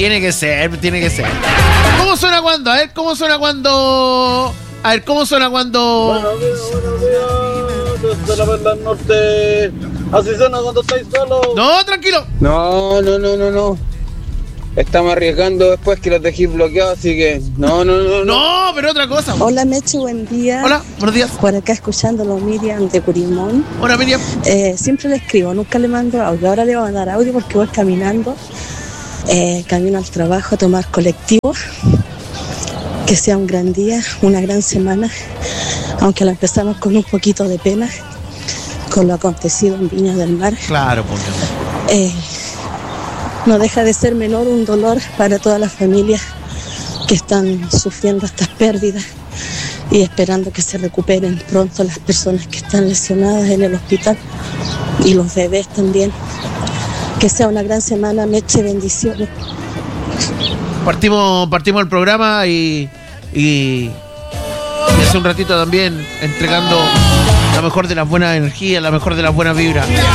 Tiene que ser. ¿Cómo suena cuando? A ver, ¿cómo suena cuando? Buenos días, desde la Perla del Norte. Así suena cuando estáis solos. No, tranquilo. No. Estamos arriesgando después que los dejéis bloqueados, así que no. No, pero otra cosa. Hola Meche, buen día. Hola, buenos días. Por acá escuchándolo Miriam de Curimón. Hola, Miriam. Siempre le escribo, nunca le mando audio. Ahora le voy a mandar audio porque voy caminando. Camino al trabajo a tomar colectivo. Que sea un gran día, una gran semana. Aunque la empezamos con un poquito de pena. Con lo acontecido en Viña del Mar. Claro, porque no deja de ser menor un dolor para todas las familias que están sufriendo estas pérdidas y esperando que se recuperen pronto las personas que están lesionadas en el hospital y los bebés también. Que sea una gran semana, Meche, bendiciones. partimos el programa y hace un ratito también entregando la mejor de las buenas energías, la mejor de las buenas vibras.